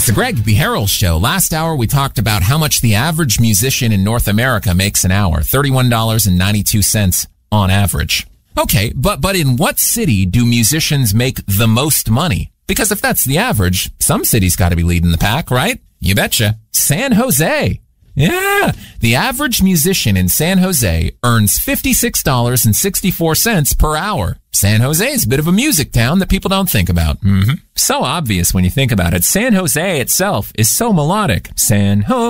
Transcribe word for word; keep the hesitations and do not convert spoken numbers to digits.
It's the Greg B. Harrell Show. Last hour, we talked about how much the average musician in North America makes an hour. thirty-one dollars and ninety-two cents on average. Okay, but, but in what city do musicians make the most money? Because if that's the average, some city's got to be leading the pack, right? You betcha. San Jose. Yeah, the average musician in San Jose earns fifty-six dollars and sixty-four cents per hour. San Jose is a bit of a music town that people don't think about. Mm-hmm. So obvious when you think about it. San Jose itself is so melodic. San Jose.